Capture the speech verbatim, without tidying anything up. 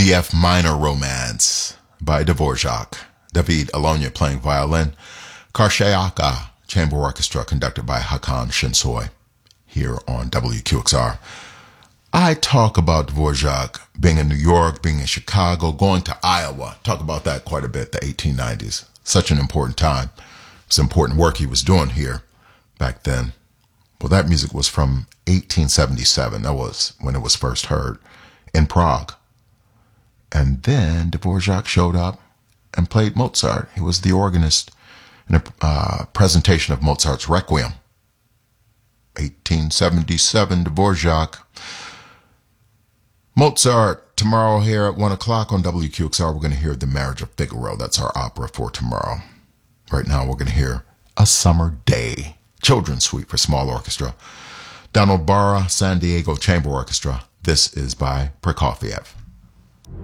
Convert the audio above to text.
The F Minor Romance by Dvorak. David Alonia playing violin. Karshayaka Chamber Orchestra conducted by Hakan Shinsoy here on W Q X R. I talk about Dvorak being in New York, being in Chicago, going to Iowa. Talk about that quite a bit, the eighteen nineties. Such an important time. It's important work he was doing here back then. Well, that music was from eighteen seventy-seven. That was when it was first heard in Prague. And then Dvorak showed up and played Mozart. He was the organist in a uh, presentation of Mozart's Requiem. eighteen seventy-seven, Dvorak. Mozart, tomorrow here at one o'clock on W Q X R, we're going to hear The Marriage of Figaro. That's our opera for tomorrow. Right now, we're going to hear A Summer Day, children's suite for small orchestra. Donald Barra, San Diego Chamber Orchestra. This is by Prokofiev.